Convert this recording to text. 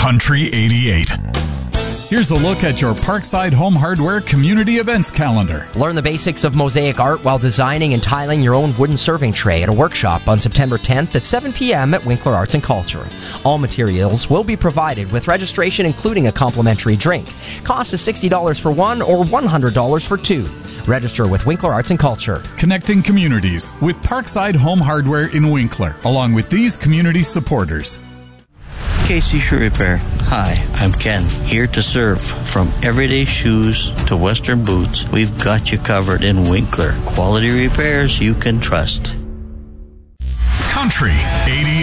Country 88. Here's a look at your Parkside Home Hardware community events calendar. Learn the basics of mosaic art while designing and tiling your own wooden serving tray at a workshop on September 10th at 7 p.m. at Winkler Arts and Culture. All materials will be provided with registration including a complimentary drink. Cost is $60 for one or $100 for two. Register with Winkler Arts and Culture. Connecting communities with Parkside Home Hardware in Winkler, along with these community supporters. KC Shoe Repair. Hi, I'm Ken, here to serve. From everyday shoes to Western boots, we've got you covered in Winkler. Quality repairs you can trust. Country 88.